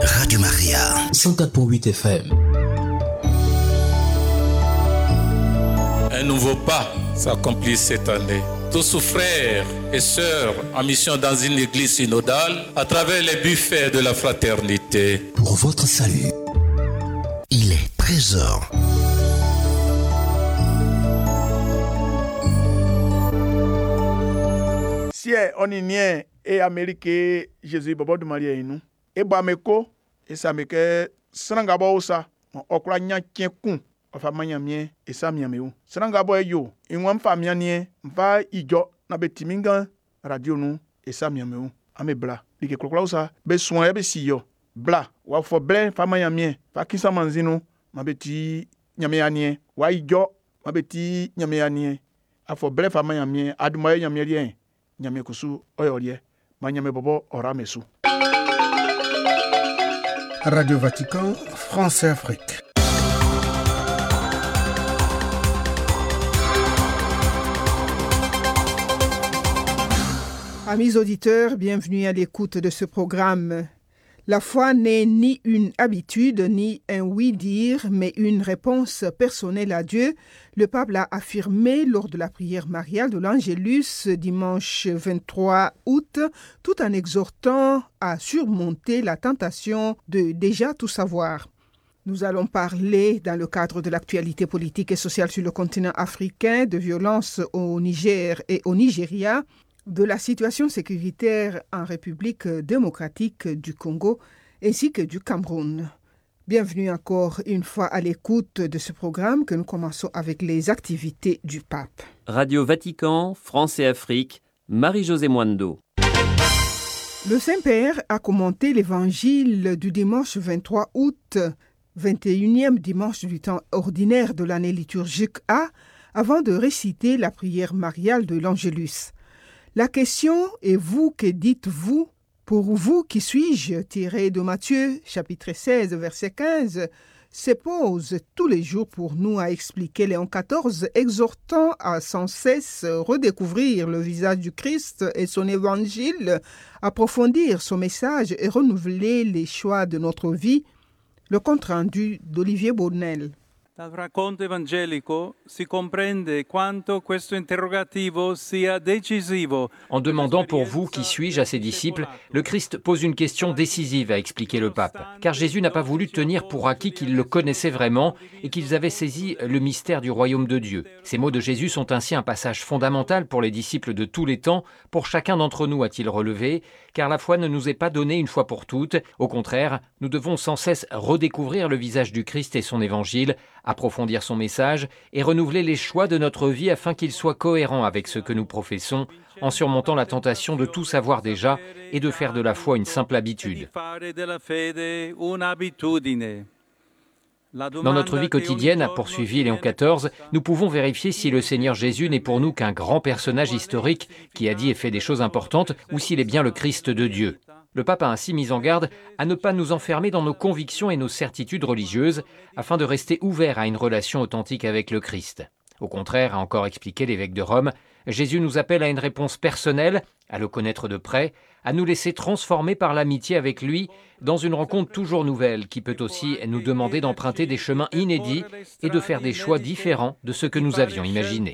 Radio Maria, 104.8 FM. Un nouveau pas s'accomplit cette année. Tous frères et sœurs en mission dans une église synodale à travers les buffets de la fraternité. Pour votre salut, il est 13h. Si on y est et Amérique Jésus Bobo de Maria inu e ba meko e sa meke sranga bo sa okura nya kienkun ofa manyamie e sa miameu sranga bo eyo inwam fa mianie mfa ijo na betiminga radio nu e sa miameu amebla like klokla sa be soin e be siyo bla wa fo ble fa manyamie fa kisa manzinu mabeti nyame anie wa ijo mabeti nyame anie afo ble fa manyamie aduma nyame rien nyame kusu oyorie manyame bobo oramesu. Radio Vatican, France et Afrique. Amis auditeurs, bienvenue à l'écoute de ce programme. La foi n'est ni une habitude, ni un oui-dire, mais une réponse personnelle à Dieu. Le pape l'a affirmé lors de la prière mariale de l'Angélus dimanche 23 août, tout en exhortant à surmonter la tentation de déjà tout savoir. Nous allons parler, dans le cadre de l'actualité politique et sociale sur le continent africain, de violences au Niger et au Nigeria, de la situation sécuritaire en République démocratique du Congo ainsi que du Cameroun. Bienvenue encore une fois à l'écoute de ce programme que nous commençons avec les activités du pape. Radio Vatican, France et Afrique, Marie-Josée Mwando. Le Saint-Père a commenté l'évangile du dimanche 23 août, 21e dimanche du temps ordinaire de l'année liturgique A, avant de réciter la prière mariale de l'Angélus. La question est vous, que dites-vous? Pour vous, qui suis-je? Tiré de Matthieu, chapitre 16, verset 15, se pose tous les jours pour nous, a expliqué Léon XIV, exhortant à sans cesse redécouvrir le visage du Christ et son évangile, approfondir son message et renouveler les choix de notre vie. Le compte-rendu d'Olivier Bonnel. Dal racconto evangelico si comprende quanto questo interrogativo sia decisivo. En demandant pour vous qui suis-je à ses disciples, le Christ pose une question décisive, a expliqué le pape. Car Jésus n'a pas voulu tenir pour acquis qu'ils le connaissaient vraiment et qu'ils avaient saisi le mystère du royaume de Dieu. Ces mots de Jésus sont ainsi un passage fondamental pour les disciples de tous les temps, pour chacun d'entre nous, a-t-il relevé, car la foi ne nous est pas donnée une fois pour toutes. Au contraire, nous devons sans cesse redécouvrir le visage du Christ et son évangile, approfondir son message et renouveler les choix de notre vie afin qu'ils soient cohérents avec ce que nous professons, en surmontant la tentation de tout savoir déjà et de faire de la foi une simple habitude. Dans notre vie quotidienne, a poursuivi Léon XIV, nous pouvons vérifier si le Seigneur Jésus n'est pour nous qu'un grand personnage historique qui a dit et fait des choses importantes ou s'il est bien le Christ de Dieu. Le pape a ainsi mis en garde à ne pas nous enfermer dans nos convictions et nos certitudes religieuses afin de rester ouverts à une relation authentique avec le Christ. Au contraire, a encore expliqué l'évêque de Rome, Jésus nous appelle à une réponse personnelle, à le connaître de près, à nous laisser transformer par l'amitié avec lui dans une rencontre toujours nouvelle qui peut aussi nous demander d'emprunter des chemins inédits et de faire des choix différents de ce que nous avions imaginé.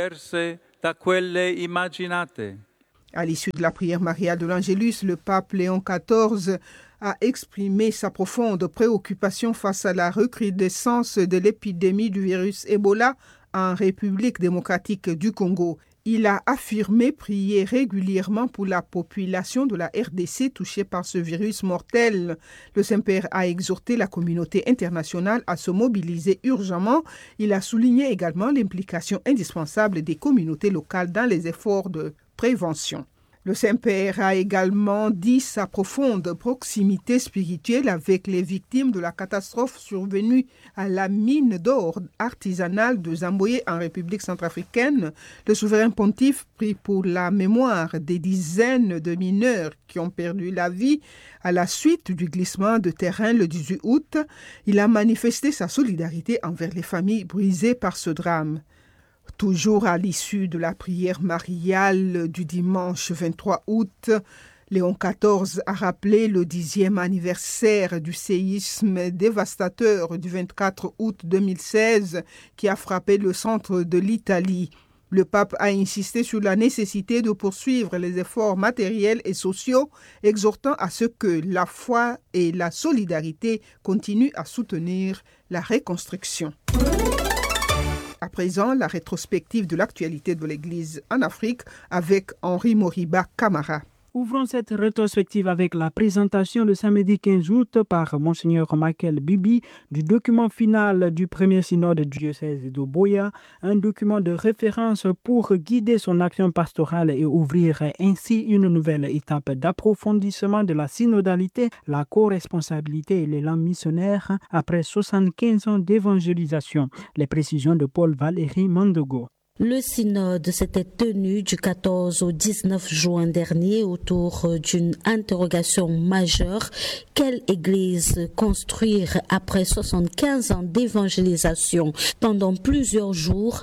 À l'issue de la prière mariale de l'Angélus, le pape Léon XIV a exprimé sa profonde préoccupation face à la recrudescence de l'épidémie du virus Ebola en République démocratique du Congo. Il a affirmé prier régulièrement pour la population de la RDC touchée par ce virus mortel. Le Saint-Père a exhorté la communauté internationale à se mobiliser urgemment. Il a souligné également l'implication indispensable des communautés locales dans les efforts de prévention. Le Saint-Père a également dit sa profonde proximité spirituelle avec les victimes de la catastrophe survenue à la mine d'or artisanale de Zamboye en République centrafricaine. Le souverain pontife prie pour la mémoire des dizaines de mineurs qui ont perdu la vie à la suite du glissement de terrain le 18 août. Il a manifesté sa solidarité envers les familles brisées par ce drame. Toujours à l'issue de la prière mariale du dimanche 23 août, Léon XIV a rappelé le 10e anniversaire du séisme dévastateur du 24 août 2016 qui a frappé le centre de l'Italie. Le pape a insisté sur la nécessité de poursuivre les efforts matériels et sociaux, exhortant à ce que la foi et la solidarité continuent à soutenir la reconstruction. À présent, la rétrospective de l'actualité de l'Église en Afrique avec Henri Moriba Camara. Ouvrons cette rétrospective avec la présentation le samedi 15 août par Monseigneur Michael Bibi du document final du premier synode du diocèse de Boya, un document de référence pour guider son action pastorale et ouvrir ainsi une nouvelle étape d'approfondissement de la synodalité, la co-responsabilité et l'élan missionnaire après 75 ans d'évangélisation. Les précisions de Paul-Valéry Mandogo. Le synode s'était tenu du 14 au 19 juin dernier autour d'une interrogation majeure. Quelle église construire après 75 ans d'évangélisation? Pendant plusieurs jours,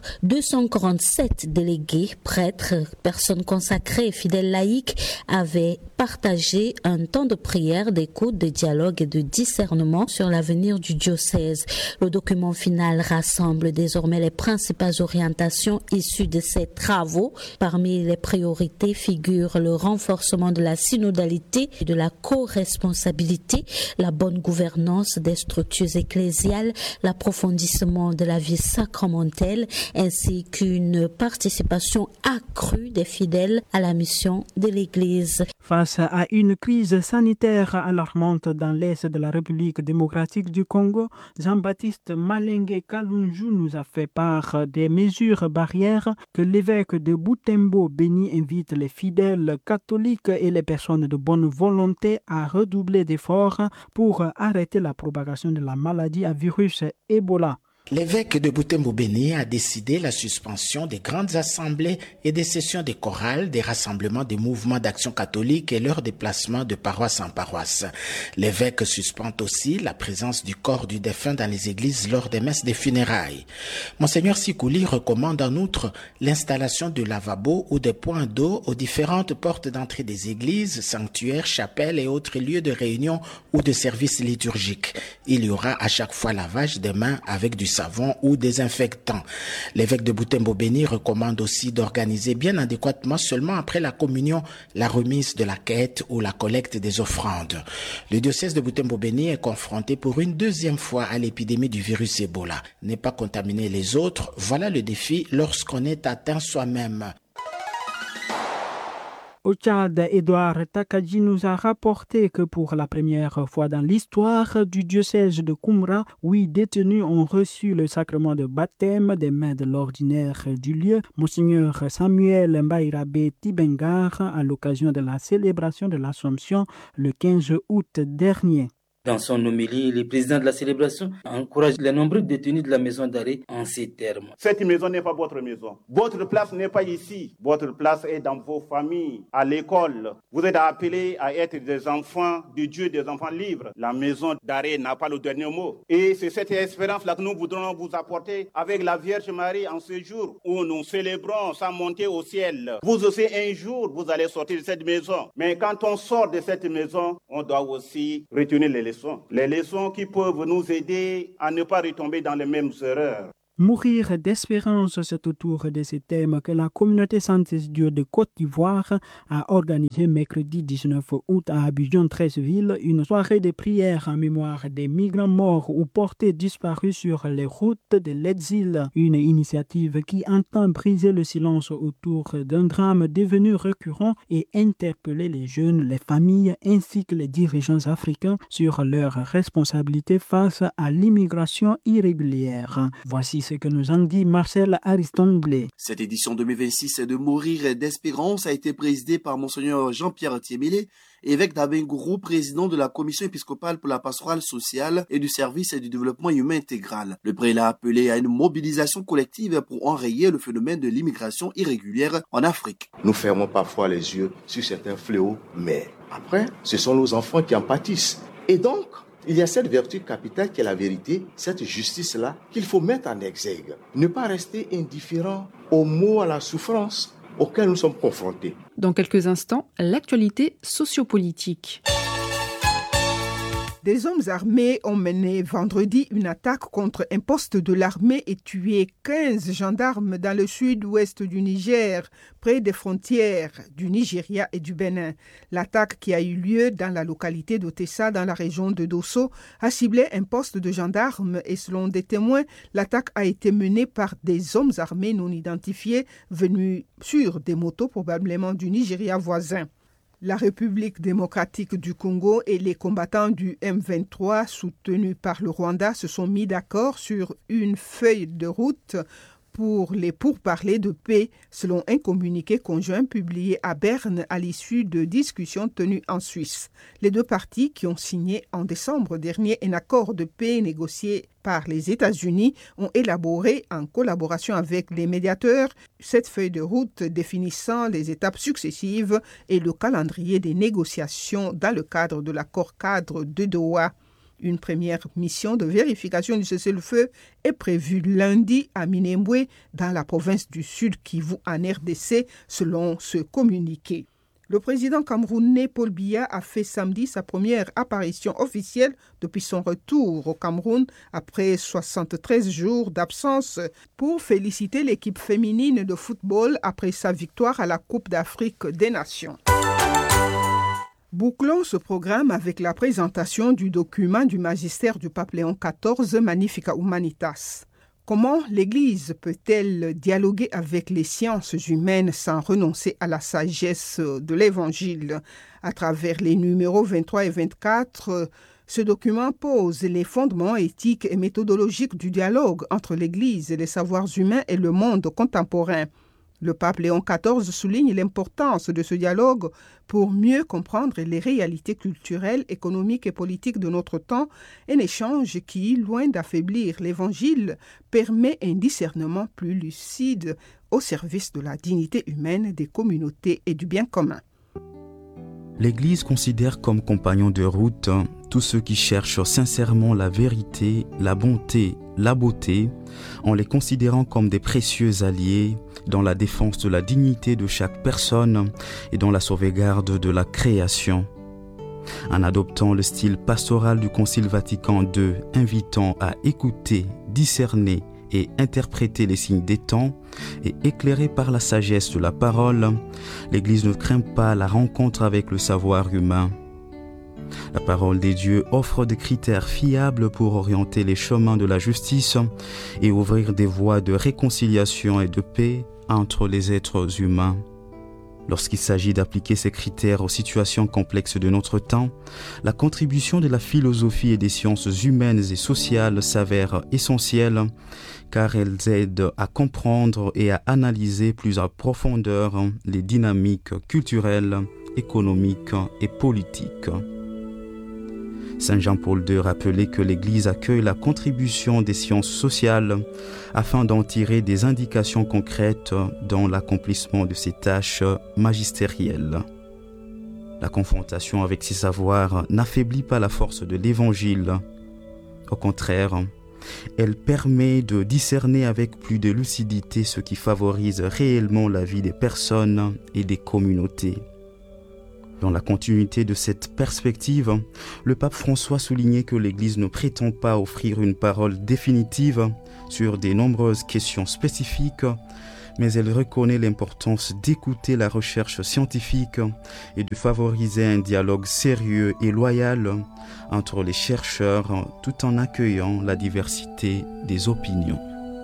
247 délégués, prêtres, personnes consacrées et fidèles laïcs avaient partagé un temps de prière, d'écoute, de dialogue et de discernement sur l'avenir du diocèse. Le document final rassemble désormais les principales orientations issues de ces travaux. Parmi les priorités figurent le renforcement de la synodalité et de la co-responsabilité, la bonne gouvernance des structures ecclésiales, l'approfondissement de la vie sacramentelle, ainsi qu'une participation accrue des fidèles à la mission de l'Église. Face à une crise sanitaire alarmante dans l'est de la République démocratique du Congo, Jean-Baptiste Malengue Kalunju nous a fait part des mesures barrières que l'évêque de Butembo Béni invite les fidèles catholiques et les personnes de bonne volonté à redoubler d'efforts pour arrêter la propagation de la maladie à virus Ebola. L'évêque de Butembo-Béni a décidé la suspension des grandes assemblées et des sessions des chorales, des rassemblements des mouvements d'action catholique et leur déplacement de paroisse en paroisse. L'évêque suspend aussi la présence du corps du défunt dans les églises lors des messes des funérailles. Monseigneur Sikouli recommande en outre l'installation de lavabos ou des points d'eau aux différentes portes d'entrée des églises, sanctuaires, chapelles et autres lieux de réunion ou de services liturgiques. Il y aura à chaque fois lavage des mains avec du savon ou désinfectant. L'évêque de Butembo-Béni recommande aussi d'organiser bien adéquatement seulement après la communion la remise de la quête ou la collecte des offrandes. Le diocèse de Butembo-Béni est confronté pour une deuxième fois à l'épidémie du virus Ebola. Ne pas contaminer les autres, voilà le défi lorsqu'on est atteint soi-même. Au Tchad, Edouard Takadji nous a rapporté que pour la première fois dans l'histoire du diocèse de Koumra, 8 détenus ont reçu le sacrement de baptême des mains de l'ordinaire du lieu, Monseigneur Samuel Mbaïrabé Tibengar, à l'occasion de la célébration de l'Assomption le 15 août dernier. Dans son homélie, le président de la célébration encourage les nombreux détenus de la maison d'arrêt en ces termes. Cette maison n'est pas votre maison. Votre place n'est pas ici. Votre place est dans vos familles, à l'école. Vous êtes appelés à être des enfants de Dieu, des enfants libres. La maison d'arrêt n'a pas le dernier mot. Et c'est cette espérance-là que nous voudrons vous apporter avec la Vierge Marie en ce jour où nous célébrons sa montée au ciel. Vous aussi, un jour, vous allez sortir de cette maison. Mais quand on sort de cette maison, on doit aussi retenir les leçons. Les leçons qui peuvent nous aider à ne pas retomber dans les mêmes erreurs. Mourir d'espérance, c'est autour de ces thèmes que la communauté Saint-Dieu de Côte d'Ivoire a organisé mercredi 19 août à Abidjan-Treichville une soirée de prière en mémoire des migrants morts ou portés disparus sur les routes de l'exil. Une initiative qui entend briser le silence autour d'un drame devenu récurrent et interpeller les jeunes, les familles ainsi que les dirigeants africains sur leurs responsabilités face à l'immigration irrégulière. Voici ce que nous en dit Marcel Ariston-Blé. Cette édition 2026 de Mourir d'espérance a été présidée par Monseigneur Jean-Pierre Thiemélé, évêque d'Abengourou, président de la Commission épiscopale pour la pastorale sociale et du service et du développement humain intégral. Le prélat a appelé à une mobilisation collective pour enrayer le phénomène de l'immigration irrégulière en Afrique. Nous fermons parfois les yeux sur certains fléaux, mais après, ce sont nos enfants qui en pâtissent. Et donc, il y a cette vertu capitale qui est la vérité, cette justice-là qu'il faut mettre en exergue. Ne pas rester indifférent aux maux, à la souffrance auxquels nous sommes confrontés. Dans quelques instants, l'actualité sociopolitique. Des hommes armés ont mené vendredi une attaque contre un poste de l'armée et tué 15 gendarmes dans le sud-ouest du Niger, près des frontières du Nigeria et du Bénin. L'attaque qui a eu lieu dans la localité d'Otessa, dans la région de Dosso, a ciblé un poste de gendarmes et selon des témoins, l'attaque a été menée par des hommes armés non identifiés venus sur des motos probablement du Nigeria voisin. La République démocratique du Congo et les combattants du M23 soutenus par le Rwanda se sont mis d'accord sur une feuille de route pour les pourparlers de paix, selon un communiqué conjoint publié à Berne à l'issue de discussions tenues en Suisse. Les deux parties qui ont signé en décembre dernier un accord de paix négocié par les États-Unis ont élaboré en collaboration avec les médiateurs cette feuille de route définissant les étapes successives et le calendrier des négociations dans le cadre de l'accord cadre de Doha. Une première mission de vérification du cessez-le-feu est prévue lundi à Minembwe, dans la province du Sud Kivu en RDC, selon ce communiqué. Le président camerounais Paul Biya a fait samedi sa première apparition officielle depuis son retour au Cameroun après 73 jours d'absence pour féliciter l'équipe féminine de football après sa victoire à la Coupe d'Afrique des Nations. Bouclons ce programme avec la présentation du document du magistère du pape Léon XIV, Magnificat Humanitas. Comment l'Église peut-elle dialoguer avec les sciences humaines sans renoncer à la sagesse de l'Évangile? À travers les numéros 23 et 24, ce document pose les fondements éthiques et méthodologiques du dialogue entre l'Église, les savoirs humains et le monde contemporain. Le pape Léon XIV souligne l'importance de ce dialogue pour mieux comprendre les réalités culturelles, économiques et politiques de notre temps, un échange qui, loin d'affaiblir l'Évangile, permet un discernement plus lucide au service de la dignité humaine, des communautés et du bien commun. L'Église considère comme compagnons de route tous ceux qui cherchent sincèrement la vérité, la bonté, la beauté, en les considérant comme des précieux alliés dans la défense de la dignité de chaque personne et dans la sauvegarde de la création. En adoptant le style pastoral du Concile Vatican II, invitant à écouter, discerner et interpréter les signes des temps, et éclairé par la sagesse de la parole, l'Église ne craint pas la rencontre avec le savoir humain. La parole des dieux offre des critères fiables pour orienter les chemins de la justice et ouvrir des voies de réconciliation et de paix entre les êtres humains. Lorsqu'il s'agit d'appliquer ces critères aux situations complexes de notre temps, la contribution de la philosophie et des sciences humaines et sociales s'avère essentielle car elles aident à comprendre et à analyser plus en profondeur les dynamiques culturelles, économiques et politiques. Saint Jean-Paul II rappelait que l'Église accueille la contribution des sciences sociales afin d'en tirer des indications concrètes dans l'accomplissement de ses tâches magistérielles. La confrontation avec ces savoirs n'affaiblit pas la force de l'Évangile. Au contraire, elle permet de discerner avec plus de lucidité ce qui favorise réellement la vie des personnes et des communautés. Dans la continuité de cette perspective, le pape François soulignait que l'Église ne prétend pas offrir une parole définitive sur de nombreuses questions spécifiques, mais elle reconnaît l'importance d'écouter la recherche scientifique et de favoriser un dialogue sérieux et loyal entre les chercheurs tout en accueillant la diversité des opinions.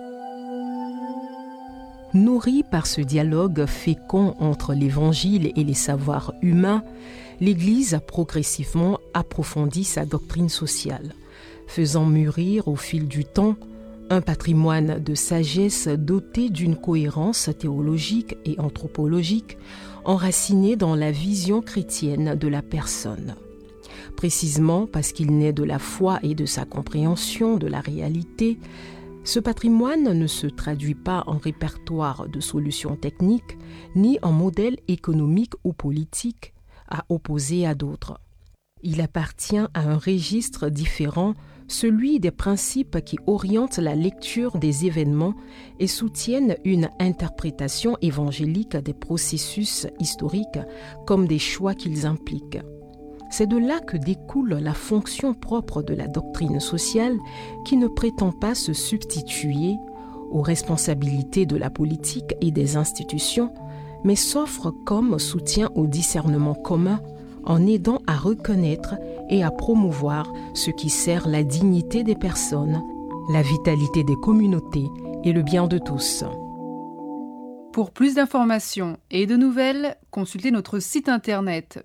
Nourrie par ce dialogue fécond entre l'Évangile et les savoirs humains, l'Église a progressivement approfondi sa doctrine sociale, faisant mûrir au fil du temps un patrimoine de sagesse doté d'une cohérence théologique et anthropologique enracinée dans la vision chrétienne de la personne. Précisément parce qu'il naît de la foi et de sa compréhension de la réalité, ce patrimoine ne se traduit pas en répertoire de solutions techniques, ni en modèle économique ou politique à opposer à d'autres. Il appartient à un registre différent, celui des principes qui orientent la lecture des événements et soutiennent une interprétation évangélique des processus historiques comme des choix qu'ils impliquent. C'est de là que découle la fonction propre de la doctrine sociale qui ne prétend pas se substituer aux responsabilités de la politique et des institutions, mais s'offre comme soutien au discernement commun en aidant à reconnaître et à promouvoir ce qui sert la dignité des personnes, la vitalité des communautés et le bien de tous. Pour plus d'informations et de nouvelles, consultez notre site internet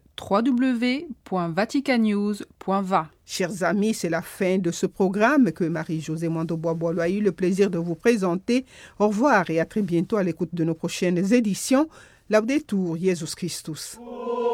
www.vaticanews.va. Chers amis, c'est la fin de ce programme que Marie-Josée Mando-Bois-Boileau a eu le plaisir de vous présenter. Au revoir et à très bientôt à l'écoute de nos prochaines éditions. Laudetur Jesus Christus.